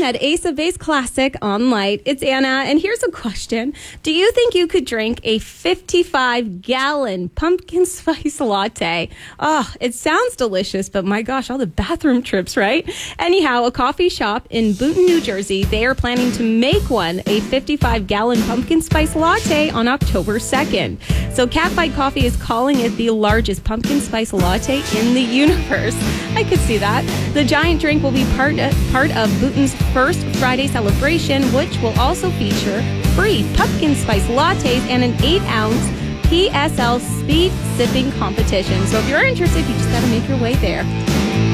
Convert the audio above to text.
at Ace of Base Classic on Light. It's Anna, and here's a question. Do you think you could drink a 55-gallon pumpkin spice latte? Oh, it sounds delicious, but my gosh, all the bathroom trips, right? Anyhow, a coffee shop in Boonton, New Jersey, they are planning to make one, a 55-gallon pumpkin spice latte on October 2nd. So Catfight Coffee is calling it the largest pumpkin spice latte in the universe. I could see that. The giant drink will be part of Boonton's first Friday celebration, which will also feature free pumpkin spice lattes and an 8-ounce PSL speed sipping competition. So if you're interested, you just got to make your way there.